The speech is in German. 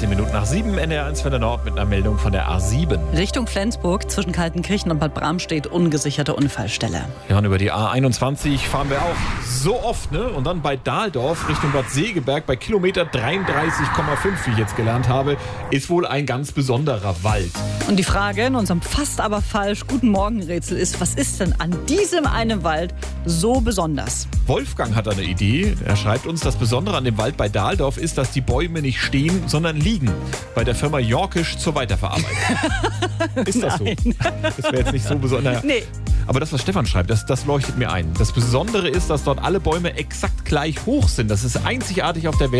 13 Minuten nach 7, NDR1 für der Nord mit einer Meldung von der A7. Richtung Flensburg zwischen Kaltenkirchen und Bad Bramstedt ungesicherte Unfallstelle. Ja, und über die A21 fahren wir auch so oft, ne? Und dann bei Dahldorf Richtung Bad Segeberg bei Kilometer 33,5, wie ich jetzt gelernt habe, ist wohl ein ganz besonderer Wald. Und die Frage in unserem fast aber falsch Guten Morgen-Rätsel ist, was ist denn an diesem einen Wald so besonders? Wolfgang hat eine Idee. Er schreibt uns, das Besondere an dem Wald bei Dahldorf ist, dass die Bäume nicht stehen, sondern liegen. Bei der Firma Yorkisch zur Weiterverarbeitung. Ist das so? Das wäre jetzt nicht so besonders. Nee. Aber das, was Stefan schreibt, das leuchtet mir ein. Das Besondere ist, dass dort alle Bäume exakt gleich hoch sind. Das ist einzigartig auf der Welt.